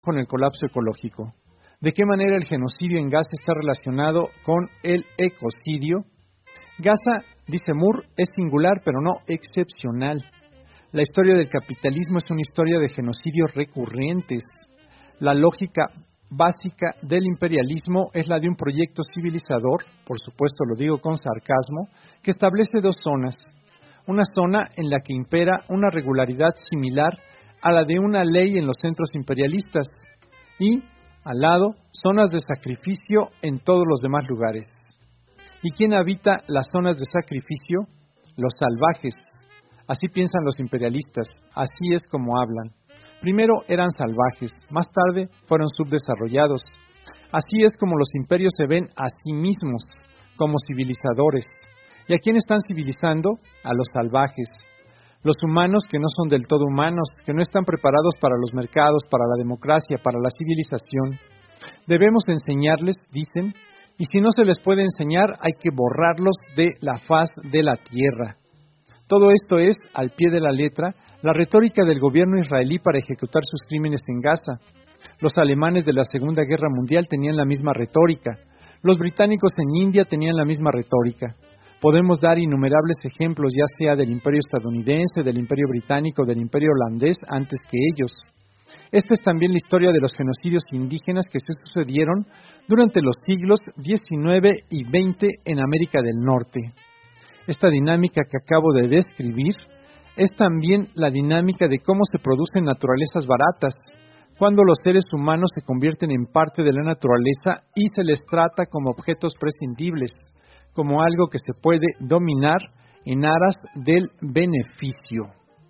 con el colapso ecológico. ¿De qué manera el genocidio en Gaza está relacionado con el ecocidio? Gaza, dice Moore, es singular pero no excepcional. La historia del capitalismo es una historia de genocidios recurrentes. La lógica básica del imperialismo es la de un proyecto civilizador, por supuesto lo digo con sarcasmo, que establece dos zonas. Una zona en la que impera una regularidad similar a la de una ley en los centros imperialistas y, al lado, zonas de sacrificio en todos los demás lugares. ¿Y quién habita las zonas de sacrificio? Los salvajes. Así piensan los imperialistas, así es como hablan. Primero eran salvajes, más tarde fueron subdesarrollados. Así es como los imperios se ven a sí mismos, como civilizadores. ¿Y a quién están civilizando? A los salvajes. Los humanos que no son del todo humanos, que no están preparados para los mercados, para la democracia, para la civilización. Debemos enseñarles, dicen, y si no se les puede enseñar, hay que borrarlos de la faz de la tierra. Todo esto es, al pie de la letra, la retórica del gobierno israelí para ejecutar sus crímenes en Gaza. Los alemanes de la Segunda Guerra Mundial tenían la misma retórica. Los británicos en India tenían la misma retórica. Podemos dar innumerables ejemplos, ya sea del imperio estadounidense, del imperio británico, del imperio holandés, antes que ellos. Esta es también la historia de los genocidios indígenas que se sucedieron durante los siglos XIX y XX en América del Norte. Esta dinámica que acabo de describir es también la dinámica de cómo se producen naturalezas baratas, cuando los seres humanos se convierten en parte de la naturaleza y se les trata como objetos prescindibles, como algo que se puede dominar en aras del beneficio.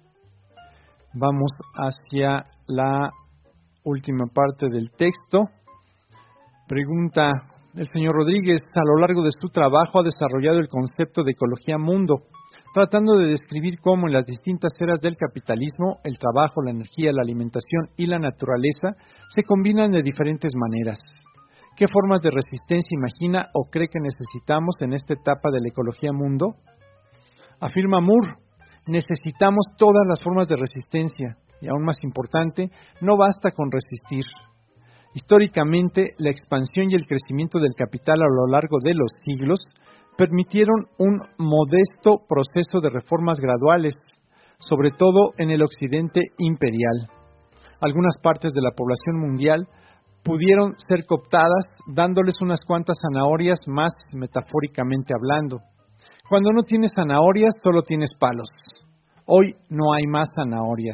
Vamos hacia la última parte del texto. Pregunta el señor Rodríguez: a lo largo de su trabajo ha desarrollado el concepto de ecología mundo, tratando de describir cómo en las distintas eras del capitalismo, el trabajo, la energía, la alimentación y la naturaleza se combinan de diferentes maneras. ¿Qué formas de resistencia imagina o cree que necesitamos en esta etapa de la ecología mundo? Afirma Moore: necesitamos todas las formas de resistencia, y aún más importante, no basta con resistir. Históricamente, la expansión y el crecimiento del capital a lo largo de los siglos permitieron un modesto proceso de reformas graduales, sobre todo en el occidente imperial. Algunas partes de la población mundial pudieron ser cooptadas dándoles unas cuantas zanahorias más, metafóricamente hablando. Cuando no tienes zanahorias, solo tienes palos. Hoy no hay más zanahorias.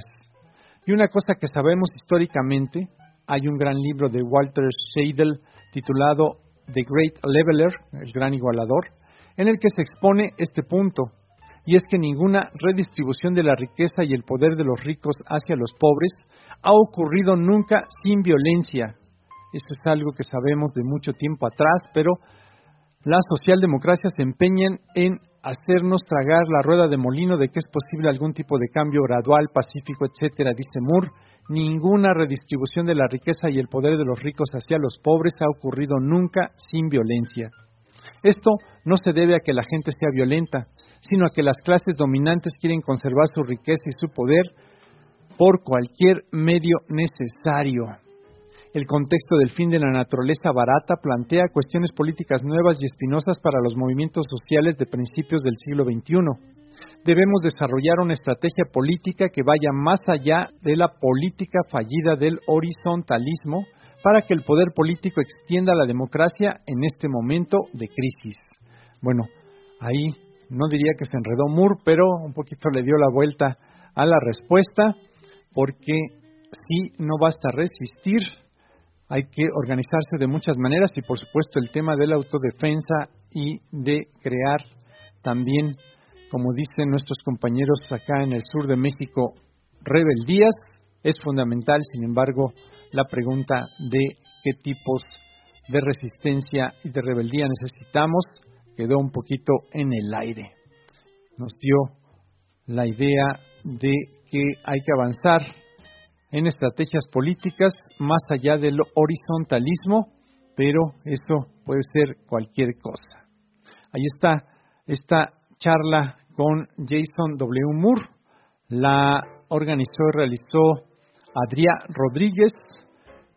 Y una cosa que sabemos históricamente, hay un gran libro de Walter Scheidel titulado The Great Leveler, el gran igualador, en el que se expone este punto, y es que ninguna redistribución de la riqueza y el poder de los ricos hacia los pobres ha ocurrido nunca sin violencia. Esto es algo que sabemos de mucho tiempo atrás, pero las socialdemocracias se empeñan en hacernos tragar la rueda de molino de que es posible algún tipo de cambio gradual, pacífico, etcétera. Dice Moore: ninguna redistribución de la riqueza y el poder de los ricos hacia los pobres ha ocurrido nunca sin violencia. Esto no se debe a que la gente sea violenta, sino a que las clases dominantes quieren conservar su riqueza y su poder por cualquier medio necesario. El contexto del fin de la naturaleza barata plantea cuestiones políticas nuevas y espinosas para los movimientos sociales de principios del siglo XXI. Debemos desarrollar una estrategia política que vaya más allá de la política fallida del horizontalismo para que el poder político extienda la democracia en este momento de crisis. Bueno, ahí no diría que se enredó Moore, pero un poquito le dio la vuelta a la respuesta, porque sí, no basta resistir, hay que organizarse de muchas maneras y por supuesto el tema de la autodefensa y de crear también, como dicen nuestros compañeros acá en el sur de México, rebeldías, es fundamental. Sin embargo, la pregunta de qué tipos de resistencia y de rebeldía necesitamos quedó un poquito en el aire. Nos dio la idea de que hay que avanzar en estrategias políticas más allá del horizontalismo, pero eso puede ser cualquier cosa. Ahí está esta charla con Jason W. Moore, la organizó y realizó Adrià Rodríguez,